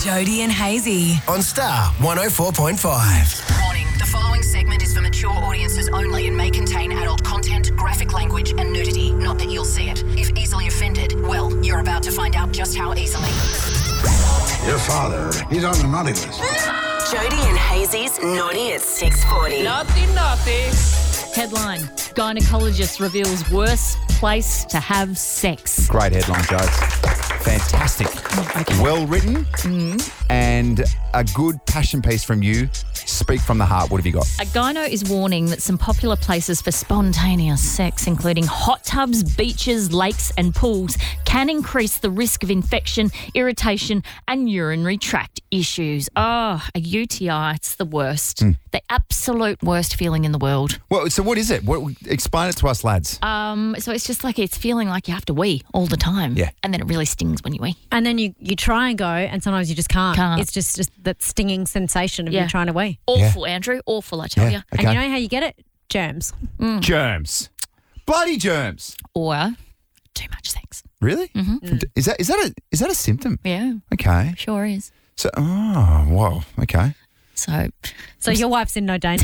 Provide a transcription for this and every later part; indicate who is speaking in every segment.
Speaker 1: Jody and Hazy.
Speaker 2: On Star 104.5.
Speaker 3: Warning, the following segment is for mature audiences only and may contain adult content, graphic language and nudity. Not that you'll see it. If easily offended, well, you're about to find out just how easily.
Speaker 4: Your father, he's on the naughty list.
Speaker 1: Jody and Hazy's Naughty at 6:40.
Speaker 5: Naughty. Headline, gynecologist reveals worst place to have sex.
Speaker 6: Great headline, Jodes. Fantastic. Well written and a good passion piece from you. Speak from the heart. What have you got?
Speaker 5: A gyno is warning that some popular places for spontaneous sex, including hot tubs, beaches, lakes and pools, can increase the risk of infection, irritation and urinary tract issues. Oh, a UTI, it's the worst. The absolute worst feeling in the world.
Speaker 6: Well, so what is it? Explain it to us, lads.
Speaker 5: So it's just like it's feeling like you have to wee all the time.
Speaker 6: Yeah.
Speaker 5: And then it really stings when you wee.
Speaker 7: And then you try and go, and sometimes you just can't.
Speaker 5: Can't.
Speaker 7: It's just that stinging sensation of
Speaker 5: Yeah.
Speaker 7: you trying to wee.
Speaker 5: Awful, Andrew. Awful, I tell you.
Speaker 6: Okay.
Speaker 7: And you know how you get it? Germs.
Speaker 6: Germs. Bloody germs.
Speaker 5: Or too much sex.
Speaker 6: Really? Mm-hmm. Is that a symptom?
Speaker 5: Yeah,
Speaker 6: Okay.
Speaker 5: sure is.
Speaker 6: So, whoa. Okay.
Speaker 5: So
Speaker 7: your wife's in no danger.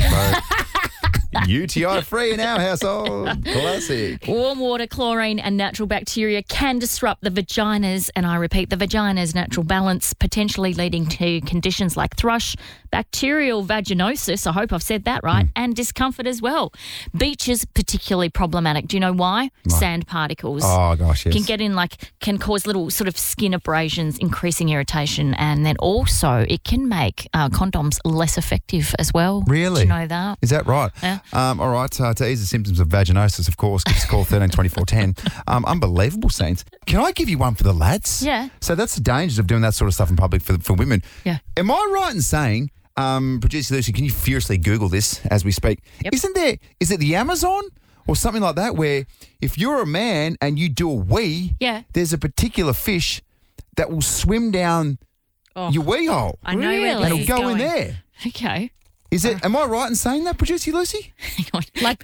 Speaker 6: UTI free in our household. Classic.
Speaker 5: warm water, chlorine and natural bacteria can disrupt the vagina's, and I repeat, the vagina's natural balance, potentially leading to conditions like thrush, bacterial vaginosis, I hope I've said that right, and discomfort as well. Beaches, particularly problematic. Do you know why? Sand particles.
Speaker 6: Oh, gosh, yes.
Speaker 5: Can cause little sort of skin abrasions, increasing irritation, and then also it can make condoms less effective as well.
Speaker 6: Really?
Speaker 5: Do you know that?
Speaker 6: Is that right?
Speaker 5: Yeah.
Speaker 6: All right. To ease the symptoms of vaginosis, of course, give us a call 13 24 10. Unbelievable, Saints. Can I give you one for the lads?
Speaker 5: Yeah.
Speaker 6: So that's the dangers of doing that sort of stuff in public for women.
Speaker 5: Yeah.
Speaker 6: Am I right in saying, producer Lucy, can you furiously Google this as we speak?
Speaker 5: Yep.
Speaker 6: Is it the Amazon or something like that where if you're a man and you do a wee,
Speaker 5: Yeah.
Speaker 6: there's a particular fish that will swim down your wee hole
Speaker 7: I know
Speaker 5: Really?
Speaker 7: where
Speaker 6: and
Speaker 7: this
Speaker 6: it'll
Speaker 7: is
Speaker 6: go
Speaker 7: going.
Speaker 6: in there.
Speaker 5: Okay.
Speaker 6: Is it? Am I right in saying that, producer Lucy?
Speaker 7: Like,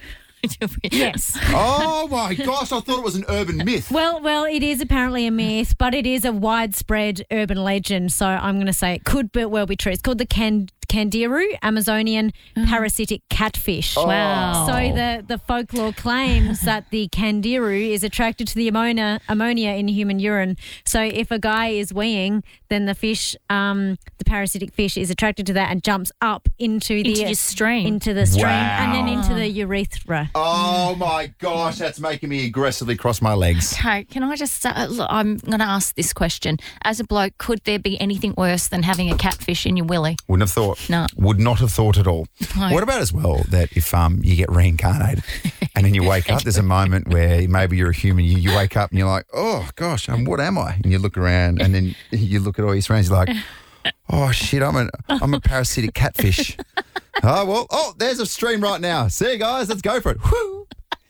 Speaker 7: yes.
Speaker 6: Oh my gosh! I thought it was an urban myth.
Speaker 7: Well, it is apparently a myth, but it is a widespread urban legend. So I'm going to say it could well be true. It's called the Candiru, Amazonian parasitic catfish.
Speaker 5: Wow.
Speaker 7: So the folklore claims that the Candiru is attracted to the ammonia in human urine. So if a guy is weeing, then the fish, the parasitic fish, is attracted to that and jumps up into
Speaker 5: your stream.
Speaker 7: into the stream,
Speaker 6: Wow.
Speaker 7: and then into the urethra.
Speaker 6: Oh my gosh! That's making me aggressively cross my legs.
Speaker 5: Okay, can I just look, I'm going to ask this question. As a bloke, could there be anything worse than having a catfish in your willy?
Speaker 6: Wouldn't have thought.
Speaker 5: No.
Speaker 6: Would not have thought at all.
Speaker 5: No.
Speaker 6: What about as well that if you get reincarnated and then you wake up, there's a moment where maybe you're a human, you wake up and you're like, oh gosh, what am I? And you look around and then you look at all your surroundings, you're like, oh shit, I'm a parasitic catfish. There's a stream right now. See you guys, let's go for it. Woo.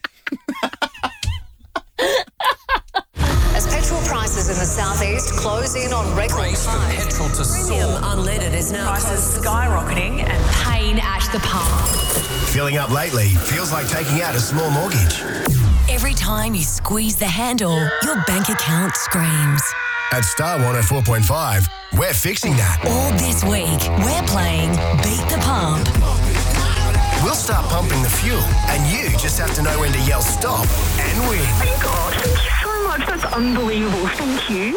Speaker 3: As petrol prices in the southeast close in on record highs,
Speaker 1: Petrol to premium unleaded is now prices skyrocketing and pain at the pump.
Speaker 2: Filling up lately feels like taking out a small mortgage.
Speaker 1: Every time you squeeze the handle, your bank account screams.
Speaker 2: At Star 104.5, we're fixing that.
Speaker 1: All this week, we're playing Beat the Pump.
Speaker 2: We'll start pumping the fuel, and you just have to know when to yell stop and win.
Speaker 8: Thank God. Thank you so much. That's unbelievable. Thank you.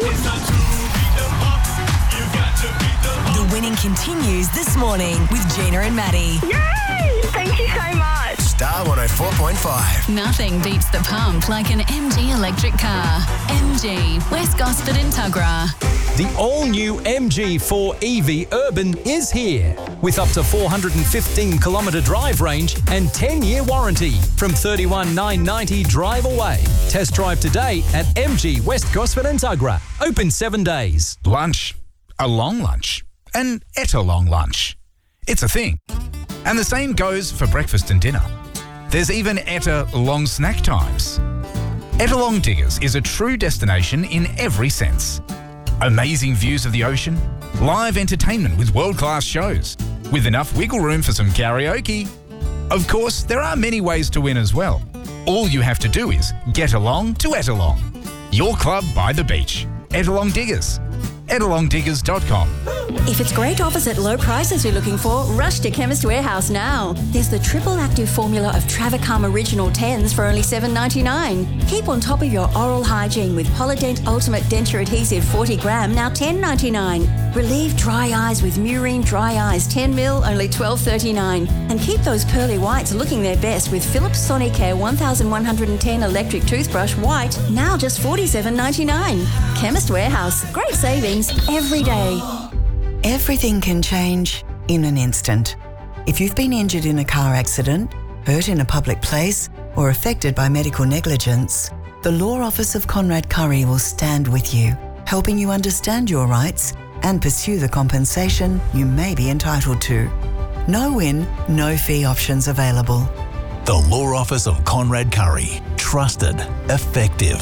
Speaker 1: The winning continues this morning with Gina and Maddie.
Speaker 8: Yay! Thank you so much.
Speaker 2: Star 104.5.
Speaker 9: Nothing beats the pump like an MG electric car. MG, West Gosford and Tuggerah.
Speaker 10: The all-new MG4 EV Urban is here with up to 415-kilometre drive range and 10-year warranty from $31,990 drive away. Test drive today at MG West Gosford and Tuggerah. Open 7 days.
Speaker 4: Lunch. A long lunch. An long lunch. It's a thing. And the same goes for breakfast and dinner. There's even long snack times. Ettalong Diggers is a true destination in every sense. Amazing views of the ocean, live entertainment with world-class shows, with enough wiggle room for some karaoke. Of course, there are many ways to win as well. All you have to do is get along to Ettalong. Your club by the beach. Ettalong Diggers. EttalongDiggers.com.
Speaker 11: If it's great offers at low prices you're looking for, rush to Chemist Warehouse now. There's the triple active formula of Travacom Original 10s for only $7.99. Keep on top of your oral hygiene with Polydent Ultimate Denture Adhesive 40 gram, now $10.99. Relieve dry eyes with Murine Dry Eyes 10 ml, only $12.39. And keep those pearly whites looking their best with Philips Sonicare 1110 electric toothbrush white, now just $47.99. Chemist Warehouse, great savings every day.
Speaker 12: Everything can change in an instant. If you've been injured in a car accident, hurt in a public place, or affected by medical negligence, the Law Office of Conrad Curry will stand with you, helping you understand your rights and pursue the compensation you may be entitled to. No win, no fee options available.
Speaker 13: The Law Office of Conrad Curry. Trusted. Effective.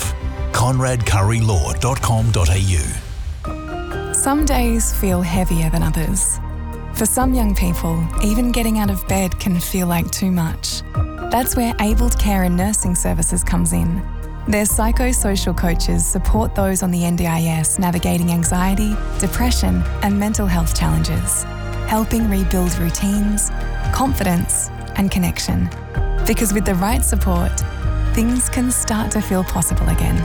Speaker 13: ConradCurryLaw.com.au.
Speaker 14: Some days feel heavier than others. For some young people, even getting out of bed can feel like too much. That's where Abled Care and Nursing Services comes in. Their psychosocial coaches support those on the NDIS navigating anxiety, depression, and mental health challenges, helping rebuild routines, confidence, and connection. Because with the right support, things can start to feel possible again.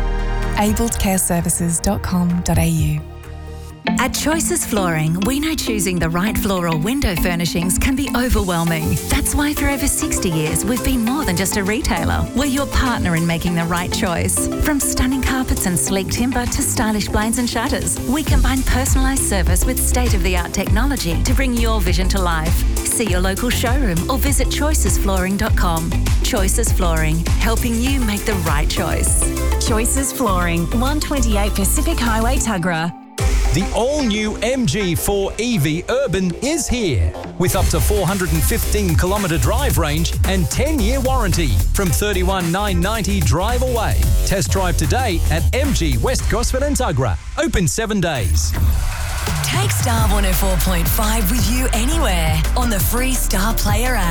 Speaker 14: abledcareservices.com.au.
Speaker 15: At Choices Flooring, we know choosing the right floral window furnishings can be overwhelming. That's why for over 60 years, we've been more than just a retailer. We're your partner in making the right choice. From stunning carpets and sleek timber to stylish blinds and shutters, we combine personalised service with state-of-the-art technology to bring your vision to life. See your local showroom or visit choicesflooring.com. Choices Flooring, helping you make the right choice.
Speaker 1: Choices Flooring, 128 Pacific Highway, Tuggerah.
Speaker 10: The all-new MG4 EV Urban is here with up to 415-kilometre drive range and 10-year warranty from $31,990 drive away. Test drive today at MG West Gosford and Tuggerah. Open 7 days.
Speaker 1: Take Star 104.5 with you anywhere on the free Star Player app.